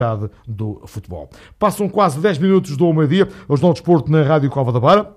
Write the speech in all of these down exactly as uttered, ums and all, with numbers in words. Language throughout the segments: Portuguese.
do futebol. Passam quase dez minutos do meio-dia, o Jornal de Desporto na Rádio Cova da Beira.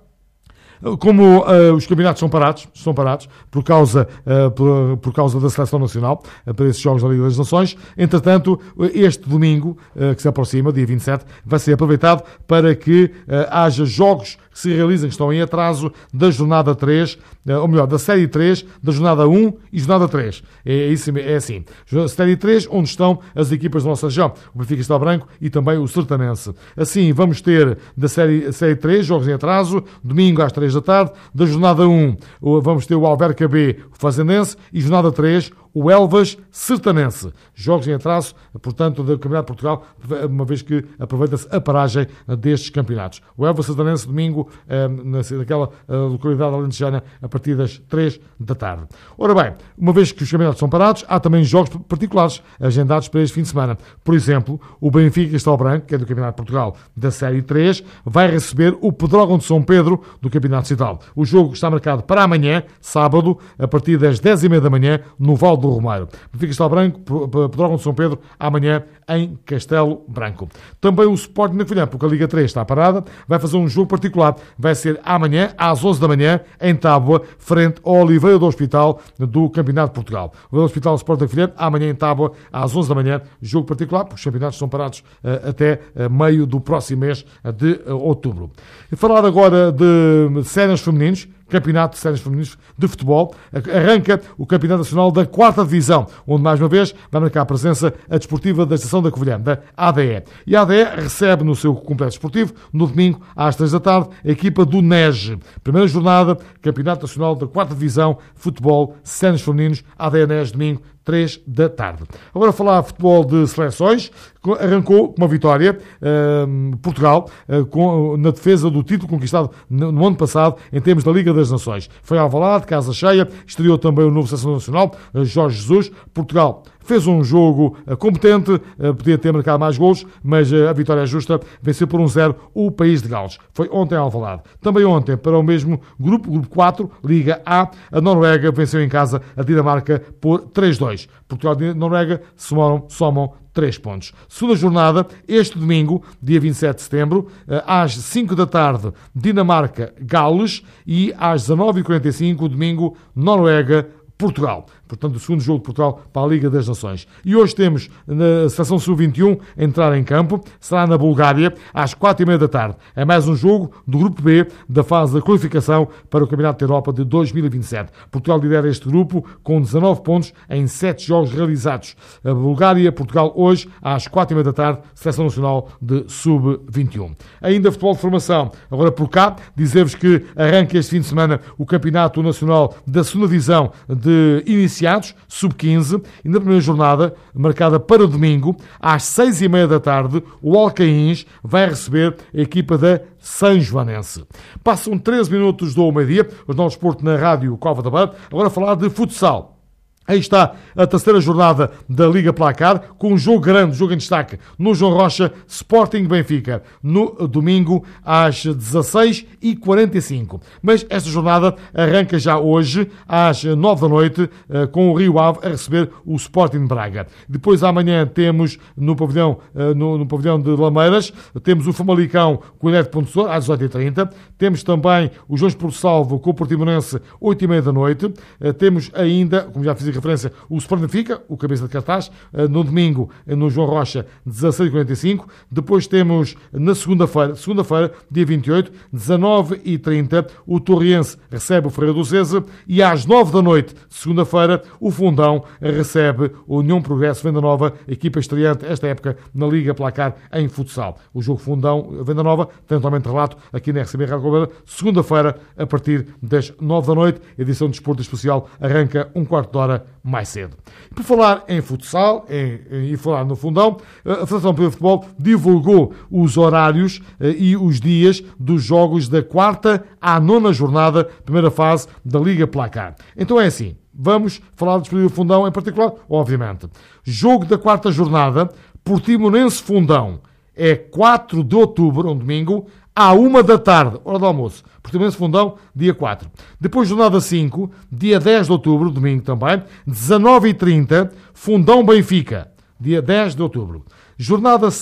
Como uh, os campeonatos são parados, são parados por causa, uh, por, por causa da Seleção Nacional, uh, para esses Jogos da Liga das Nações, entretanto, este domingo, uh, que se aproxima, dia vinte e sete, vai ser aproveitado para que uh, haja jogos que se realizem, que estão em atraso, da jornada três, uh, ou melhor, da série três, da jornada um e jornada três. É, isso, é assim. Série três, onde estão as equipas da nossa região, o Benfica Castelo Branco e também o Sertanense. Assim, vamos ter da série, série três, jogos em atraso, domingo às três da tarde, da jornada um vamos ter o Alverca B, o Fazendense, e jornada três, o Elvas Sertanense. Jogos em atraso, portanto, do Campeonato de Portugal, uma vez que aproveita-se a paragem destes campeonatos. O Elvas Sertanense, domingo, naquela localidade alentejana, a partir das três da tarde. Ora bem, uma vez que os campeonatos são parados, há também jogos particulares agendados para este fim de semana. Por exemplo, o Benfica Castelo Branco, que é do Campeonato de Portugal da Série três, vai receber o Pedrógão de São Pedro do Campeonato Cidade. O jogo está marcado para amanhã, sábado, a partir das dez e meia da manhã, no Val do Romeiro. Benfica Castelo Branco, Pedrógão de São Pedro, amanhã em Castelo Branco. Também o Sporting da Covilhã, porque a Liga três está parada, vai fazer um jogo particular. Vai ser amanhã, às onze da manhã, em Tábua, frente ao Oliveira do Hospital do Campeonato de Portugal. O Hospital Sporting da Covilhã, amanhã em Tábua, às onze da manhã, jogo particular, porque os campeonatos estão parados uh, até uh, meio do próximo mês de uh, outubro. E falar agora de séniores femininos, Campeonato de Séniores Femininos de Futebol. Arranca o Campeonato Nacional da quarta Divisão, onde, mais uma vez, vai marcar a presença a desportiva da Estação da Covilhã, da A D E. E a A D E recebe no seu complexo desportivo, no domingo, às três da tarde, a equipa do N E G. Primeira jornada, Campeonato Nacional da quarta Divisão, Futebol, Séniores Femininos, A D E N E G, domingo, três da tarde. Agora falar de futebol de seleções. Arrancou com uma vitória uh, Portugal uh, com, na defesa do título conquistado no, no ano passado em termos da Liga das Nações. Foi Alvalade, casa cheia, estreou também o novo seleção nacional, uh, Jorge Jesus. Portugal fez um jogo uh, competente, uh, podia ter marcado mais golos, mas uh, a vitória é justa, venceu por um zero o País de Gales. Foi ontem em Alvalade. Também ontem, para o mesmo grupo, grupo quatro, Liga A, a Noruega venceu em casa a Dinamarca por três a dois. Portugal e Noruega somam, somam três pontos. Segunda jornada, este domingo, dia vinte e sete de setembro, às cinco da tarde, Dinamarca-Gales, e às dezanove e quarenta e cinco, domingo, Noruega-Portugal. Portanto, o segundo jogo de Portugal para a Liga das Nações. E hoje temos na Seleção sub vinte e um a entrar em campo. Será na Bulgária, às quatro e meia da tarde. É mais um jogo do Grupo B da fase da qualificação para o Campeonato da Europa de dois mil e vinte e sete. Portugal lidera este grupo com dezanove pontos em sete jogos realizados. A Bulgária, Portugal, hoje, às quatro e meia da tarde, Seleção Nacional de sub vinte e um. Ainda futebol de formação. Agora por cá, dizer-vos que arranca este fim de semana o Campeonato Nacional da segunda Divisão de Iniciados, sub quinze, e na primeira jornada, marcada para domingo, às seis e meia da tarde, o Alcaíns vai receber a equipa da São Joanense. Passam treze minutos do meio-dia, o Jornal de Desporto na Rádio Cova da Beira, agora a falar de futsal. Aí está a terceira jornada da Liga Placar, com um jogo grande, jogo em destaque, no João Rocha, Sporting Benfica, no domingo às dezasseis e quarenta e cinco. Mas esta jornada arranca já hoje, às nove da noite, com o Rio Ave a receber o Sporting Braga. Depois amanhã temos no pavilhão, no, no pavilhão de Lameiras, temos o Famalicão com o Neto Ponte Sor, às dezoito e trinta. Temos também o João Porto Salvo com o Portimonense, oito e meia da noite. Temos ainda, como já fiz referência, o Sporting Benfica, o cabeça de cartaz, no domingo no João Rocha, dezasseis e quarenta e cinco. Depois temos na segunda-feira, segunda-feira, dia vinte e oito, dezanove e trinta, o Torriense recebe o Ferreira do César, e às nove da noite, segunda-feira, o Fundão recebe o União Progresso Venda Nova, equipa estreante esta época na Liga Placar em futsal. O jogo Fundão Venda Nova tem totalmente relato aqui na R C B Rádio Covilhã, segunda-feira, a partir das nove da noite, edição de Desporto Especial arranca um quarto de hora mais cedo. E por falar em futsal em, e falar no Fundão, a Federação Portuguesa de Futebol divulgou os horários e os dias dos jogos da quarta à nona jornada, primeira fase da Liga Placar. Então é assim, vamos falar do Desportivo Fundão em particular, obviamente. Jogo da quarta jornada, Portimonense Fundão, é quatro de outubro, um domingo, à uma da tarde, hora do almoço. Portimonense Fundão, dia quatro. Depois, jornada cinco, dia dez de outubro, domingo também, dezanove e trinta, Fundão Benfica, dia dez de outubro. Jornada